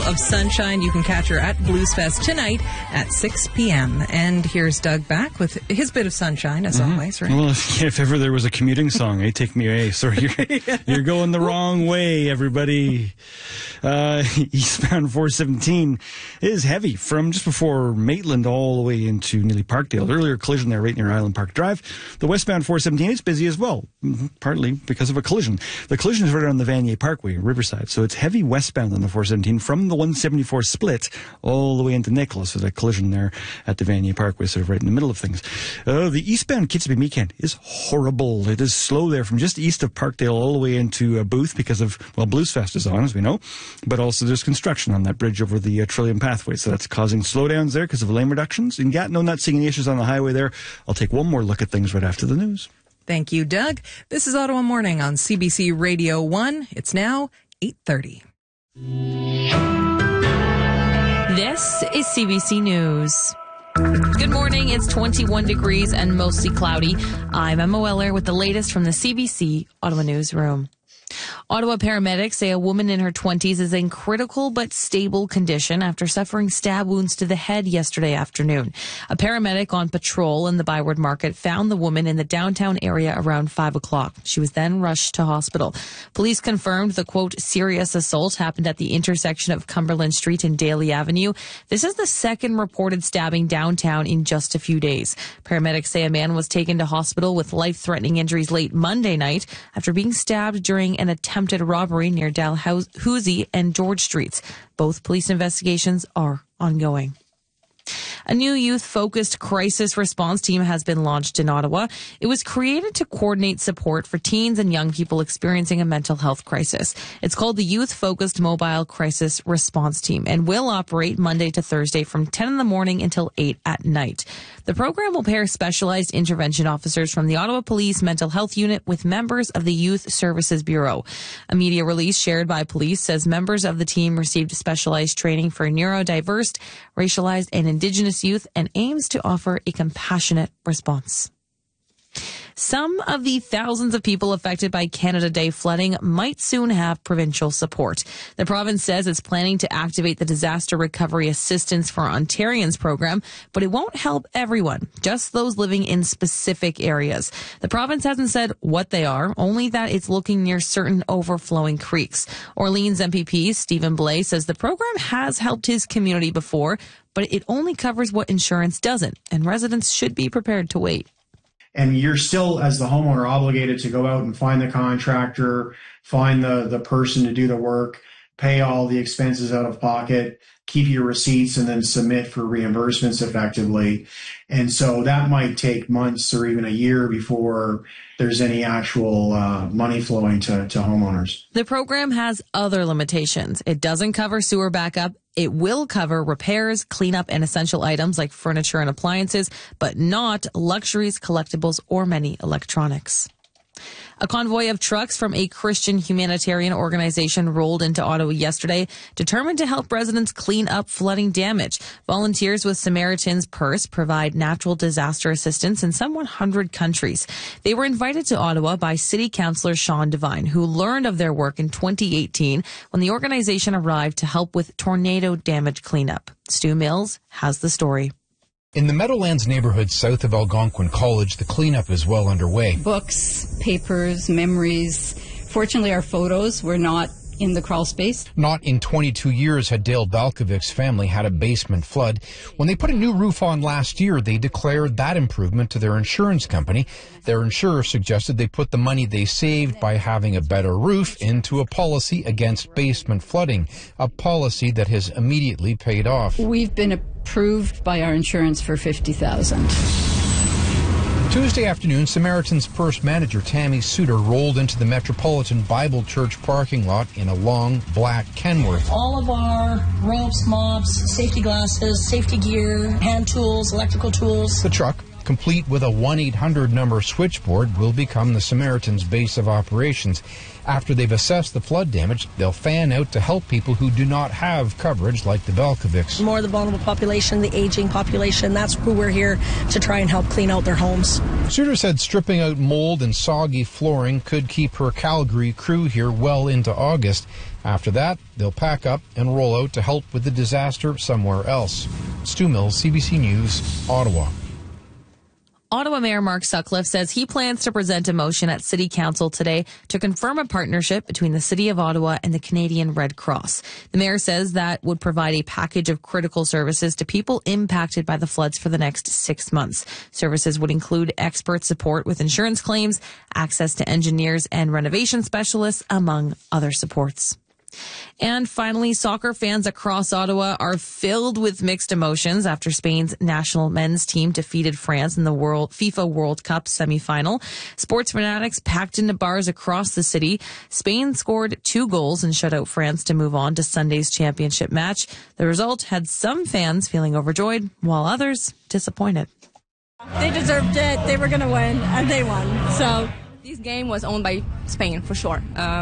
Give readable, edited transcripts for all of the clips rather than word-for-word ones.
of sunshine. You can catch her at Blues Fest tonight at 6 p.m. And here's Doug back with his bit of sunshine, as always, right? Well, if ever there was a commuting song, hey, take me away. Sorry, you're going the wrong way, everybody. Eastbound 417 is heavy from just before Maitland all the way into nearly Parkdale. Earlier collision there right near Island Park Drive. The westbound 417 is busy as well, partly because of a collision. The collision is right on the Vanier Parkway in Riverside, so it's heavy westbound on the 417 from the 174 split all the way into Nicholas. So that collision there at the Vanier Parkway, sort of right in the middle of things. The eastbound Kitsapee-Meekan is horrible. It is slow there from just east of Parkdale all the way into Booth because of, well, Blues Fest is on, as we know, but also there's construction on that bridge over the Trillium Pathway, so that's causing slowdowns there because of lane reductions. In Gatineau, not seeing any issues on the highway there. I'll take one more look at things right after the news. Thank you, Doug. This is Ottawa Morning on CBC Radio 1. It's now 8:30. This is CBC News. Good morning. It's 21 degrees and mostly cloudy. I'm Emma Weller with the latest from the CBC Ottawa Newsroom. Ottawa paramedics say a woman in her 20s is in critical but stable condition after suffering stab wounds to the head yesterday afternoon. A paramedic on patrol in the Byward Market found the woman in the downtown area around 5 o'clock. She was then rushed to hospital. Police confirmed the, quote, serious assault happened at the intersection of Cumberland Street and Daly Avenue. This is the second reported stabbing downtown in just a few days. Paramedics say a man was taken to hospital with life-threatening injuries late Monday night after being stabbed during an attempted robbery near Dalhousie and George Streets. Both police investigations are ongoing. A new youth-focused crisis response team has been launched in Ottawa. It was created to coordinate support for teens and young people experiencing a mental health crisis. It's called the Youth-Focused Mobile Crisis Response Team and will operate Monday to Thursday from 10 in the morning until 8 at night. The program will pair specialized intervention officers from the Ottawa Police Mental Health Unit with members of the Youth Services Bureau. A media release shared by police says members of the team received specialized training for neurodiverse, racialized, and Indigenous youth and aims to offer a compassionate response. Some of the thousands of people affected by Canada Day flooding might soon have provincial support. The province says it's planning to activate the Disaster Recovery Assistance for Ontarians program, but it won't help everyone, just those living in specific areas. The province hasn't said what they are, only that it's looking near certain overflowing creeks. Orleans MPP Stephen Blais says the program has helped his community before, but it only covers what insurance doesn't, and residents should be prepared to wait. And you're still, as the homeowner, obligated to go out and find the contractor, find the person to do the work, pay all the expenses out of pocket, keep your receipts, and then submit for reimbursements effectively. And so that might take months or even a year before there's any actual money flowing to homeowners. The program has other limitations. It doesn't cover sewer backup. It will cover repairs, cleanup, and essential items like furniture and appliances, but not luxuries, collectibles, or many electronics. A convoy of trucks from a Christian humanitarian organization rolled into Ottawa yesterday, determined to help residents clean up flooding damage. Volunteers with Samaritan's Purse provide natural disaster assistance in some 100 countries. They were invited to Ottawa by City Councillor Sean Devine, who learned of their work in 2018 when the organization arrived to help with tornado damage cleanup. Stu Mills has the story. In the Meadowlands neighborhood south of Algonquin College, the cleanup is well underway. Books, papers, memories. Fortunately, our photos were not in the crawl space. Not in 22 years had Dale Balkovic's family had a basement flood. When they put a new roof on last year, they declared that improvement to their insurance company. Their insurer suggested they put the money they saved by having a better roof into a policy against basement flooding, a policy that has immediately paid off. We've been approved by our insurance for $50,000. Tuesday afternoon, Samaritan's Purse manager Tammy Suter rolled into the Metropolitan Bible Church parking lot in a long black Kenworth. All of our ropes, mops, safety glasses, safety gear, hand tools, electrical tools. The truck complete with a 1-800 number switchboard, will become the Samaritans' base of operations. After they've assessed the flood damage, they'll fan out to help people who do not have coverage like the Balkovics. More the vulnerable population, the aging population, that's who we're here to try and help clean out their homes. Suter said stripping out mold and soggy flooring could keep her Calgary crew here well into August. After that, they'll pack up and roll out to help with the disaster somewhere else. Stu Mills, CBC News, Ottawa. Ottawa Mayor Mark Sutcliffe says he plans to present a motion at City Council today to confirm a partnership between the City of Ottawa and the Canadian Red Cross. The mayor says that would provide a package of critical services to people impacted by the floods for the next 6 months. Services would include expert support with insurance claims, access to engineers and renovation specialists, among other supports. And finally, soccer fans across Ottawa are filled with mixed emotions after Spain's national men's team defeated France in the FIFA World Cup semifinal. Sports fanatics packed into bars across the city. Spain scored 2 goals and shut out France to move on to Sunday's championship match. The result had some fans feeling overjoyed, while others disappointed. They deserved it. They were going to win, and they won. So this game was owned by Spain, for sure.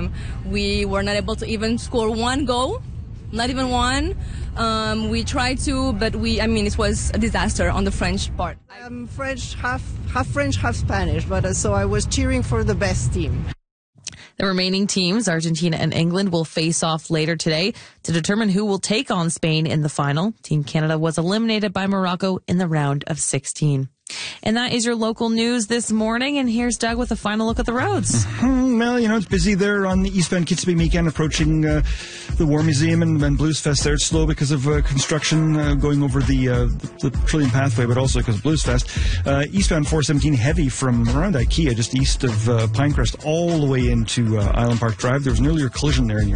We were not able to even score 1 goal, not even one. We tried to, but it was a disaster on the French part. I'm French, half French, half Spanish, but so I was cheering for the best team. The remaining teams, Argentina and England, will face off later today to determine who will take on Spain in the final. Team Canada was eliminated by Morocco in the round of 16. And that is your local news this morning. And here's Doug with a final look at the roads. Well, it's busy there on the eastbound Kitzbühel weekend, approaching the War Museum and Blues Fest there. It's slow because of construction going over the Trillium Pathway, but also because of Blues Fest. Eastbound 417 heavy from around IKEA, just east of Pinecrest, all the way into Island Park Drive. There was an earlier collision there in your